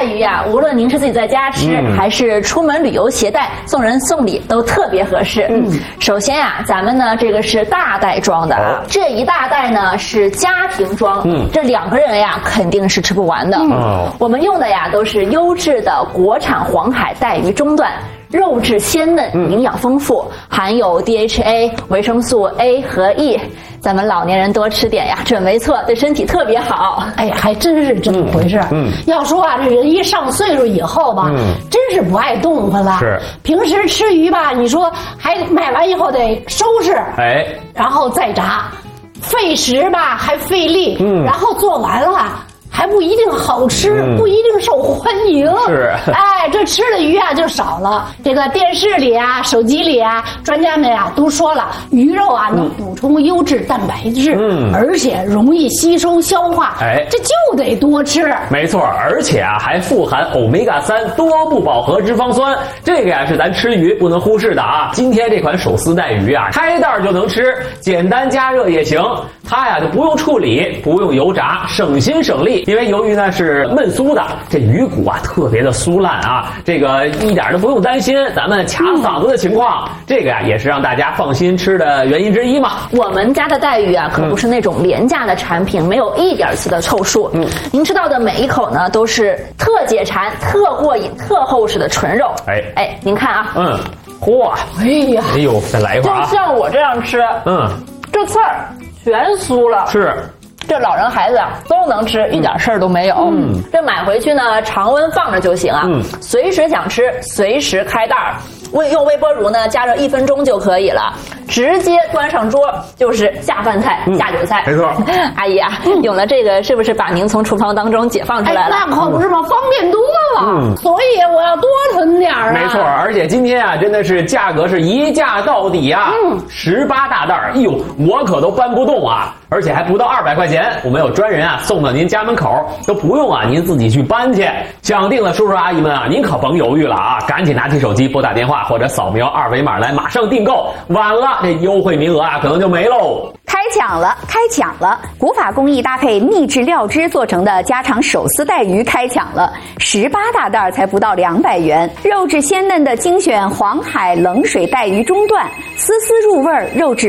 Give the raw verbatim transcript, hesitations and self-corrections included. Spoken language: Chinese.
鱼啊，无论您是自己在家吃，嗯、还是出门旅游携带，送人送礼都特别合适。嗯，首先呀、啊，咱们呢这个是大袋装的啊，这一大袋呢是家庭装，嗯，这两个人呀肯定是吃不完的。嗯，我们用的呀都是优质的国产黄海带鱼中段。肉质鲜嫩，营养丰富，嗯、含有 D H A、维生素 A 和 E， 咱们老年人多吃点呀，准没错，对身体特别好。 哎，还真是这么回事。嗯，嗯要说啊，这人一上岁数以后吧，嗯、真是不爱动弹了。 是， 平时吃鱼吧，你说还买完以后得收拾， 哎， 然后再炸，费时吧，还费力。嗯，然后做完了。还不一定好吃，嗯、不一定受欢迎。 是， 哎，这吃的鱼啊就少了。这个电视里啊、手机里啊，专家们啊都说了，鱼肉啊能补充优质蛋白质，嗯，而且容易吸收消化。哎，这就得多吃。 没错，而且啊还富含欧米伽三多不饱和脂肪酸，这个呀是咱吃鱼不能忽视的啊。今天这款手撕带鱼啊，开袋就能吃，简单加热也行。它呀就不用处理，不用油炸，省心省力。因为由于呢是焖酥的，这鱼骨啊特别的酥烂啊，这个一点都不用担心咱们卡嗓子的情况。嗯、这个呀也是让大家放心吃的原因之一嘛。 我们家的带鱼啊可不是那种廉价的产品，嗯、没有一点丝的臭数。嗯，您吃到的每一口呢都是特解馋、特过瘾、特厚实的纯肉。哎哎，您看啊， 嗯，嚯， 哎呀， 哎呦，再来一块啊！ 就像我这样吃，嗯，这刺儿全酥了。 是。 这老人孩子啊都能吃，一点事儿都没有。嗯，这买回去呢，常温放着就行啊。嗯，随时想吃，随时开袋儿。微用微波炉呢加热一分钟就可以了，直接端上桌就是下饭菜、嗯、下酒菜。 没错， 阿姨啊，嗯、有了这个是不是把您从厨房当中解放出来了？ 哎、那可不是嘛，方便多了。嗯，所以我要多囤点儿啊。 没错，而且今天啊，真的是价格是一价到底啊。嗯，十八大袋儿，哎呦，我可都搬不动啊。而且还不到二百块钱，我们有专人啊送到您家门口，都不用啊您自己去搬去。想定了，叔叔阿姨们啊，您可甭犹豫了啊，赶紧拿起手机拨打电话或者扫描二维码来马上订购，晚了这优惠名额啊可能就没喽。 开抢了，开抢了！古法工艺搭配秘制料汁做成的家常手撕带鱼开抢了，十八大袋才不到两百元，肉质鲜嫩的精选黄海冷水带鱼中段，丝丝入味，肉质